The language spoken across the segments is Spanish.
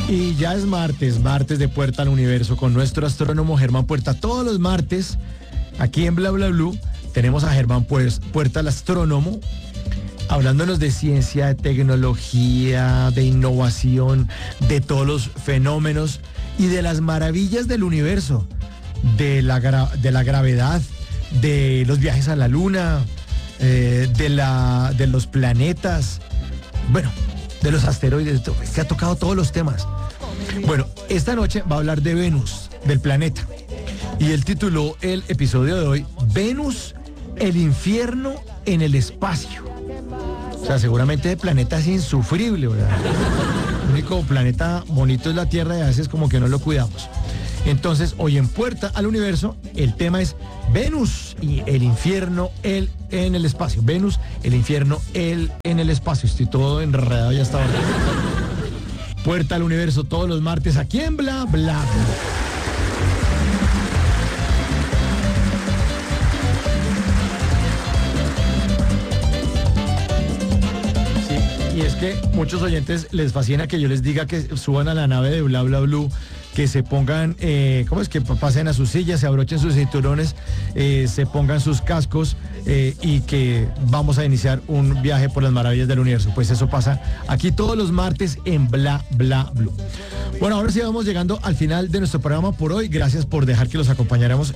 Y ya es martes, martes de Puerta al Universo con nuestro astrónomo Germán Puerta. Todos los martes, aquí en Bla Bla Blue, tenemos a Germán Puerta, el astrónomo, hablándonos de ciencia, de tecnología, de innovación, de todos los fenómenos y de las maravillas del universo, de la gravedad, de los viajes a la luna, de los planetas, bueno, de los asteroides, que ha tocado todos los temas. Bueno, esta noche va a hablar de Venus, del planeta, y él tituló el episodio de hoy Venus, el infierno en el espacio. O sea, seguramente el planeta es insufrible, ¿verdad? El único planeta bonito es la Tierra y a veces como que no lo cuidamos. Entonces, hoy en Puerta al Universo, el tema es Venus y el infierno, él en el espacio. Venus, el infierno, él en el espacio. Estoy todo enredado ya hasta ahora. Puerta al Universo todos los martes aquí en Bla Bla Bla. Y es que muchos oyentes les fascina que yo les diga que suban a la nave de Bla Bla Blue, que se pongan, ¿cómo es? Que pasen a sus sillas, se abrochen sus cinturones, se pongan sus cascos y que vamos a iniciar un viaje por las maravillas del universo. Pues eso pasa aquí todos los martes en Bla Bla Blue. Bueno, ahora sí vamos llegando al final de nuestro programa por hoy. Gracias por dejar que los acompañáramos.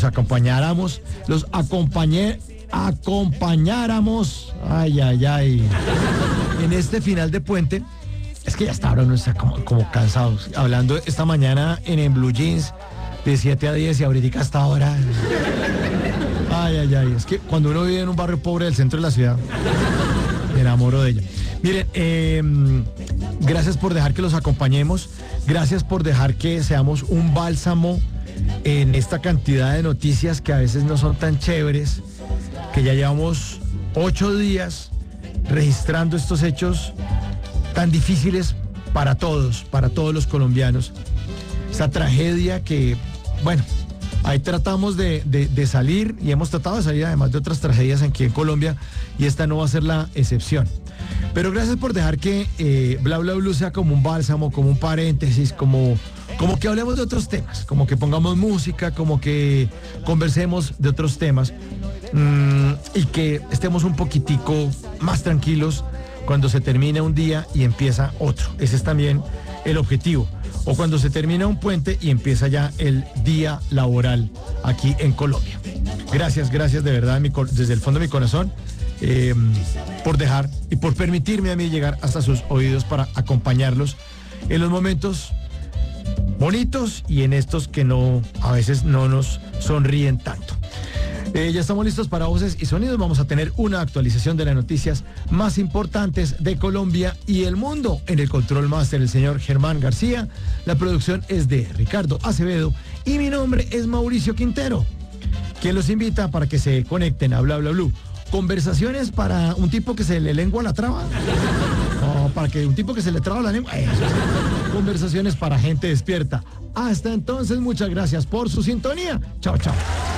Ay, ay, ay. En este final de puente, es que ya está, ahora uno está como cansados. Hablando esta mañana en Blue Jeans de 7 a 10 y ahorita hasta ahora. Ay, ay, ay. Es que cuando uno vive en un barrio pobre del centro de la ciudad, me enamoro de ella. Miren, gracias por dejar que los acompañemos. Gracias por dejar que seamos un bálsamo en esta cantidad de noticias que a veces no son tan chéveres, que ya llevamos 8 días registrando estos hechos tan difíciles para todos los colombianos. Esta tragedia que, bueno, ahí tratamos de salir y hemos tratado de salir además de otras tragedias aquí en Colombia y esta no va a ser la excepción. Pero gracias por dejar que Bla Bla Blue sea como un bálsamo, como un paréntesis, como que hablemos de otros temas, como que pongamos música, como que conversemos de otros temas y que estemos un poquitico más tranquilos cuando se termina un día y empieza otro. Ese es también el objetivo. O cuando se termina un puente y empieza ya el día laboral aquí en Colombia. Gracias de verdad, desde el fondo de mi corazón, por dejar y por permitirme a mí llegar hasta sus oídos para acompañarlos en los momentos bonitos y en estos que a veces no nos sonríen tanto. Ya estamos listos para Voces y Sonidos. Vamos a tener una actualización de las noticias más importantes de Colombia y el mundo. En el control máster el señor Germán García. La producción es de Ricardo Acevedo y mi nombre es Mauricio Quintero, quien los invita para que se conecten a Bla Bla Blue. Conversaciones para un tipo que se le lengua la traba. O para que un tipo que se le traba la lengua. Conversaciones para gente despierta. Hasta entonces, muchas gracias por su sintonía. Chao, chao.